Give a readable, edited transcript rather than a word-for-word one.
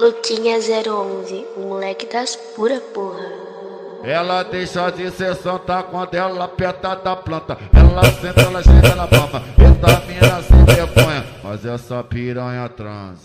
Luquinha 011, o moleque das pura porra. Ela deixa de ser santa quando ela aperta da planta. Ela senta, ela chega na palma. Vitamina sem vergonha, mas essa piranha transa.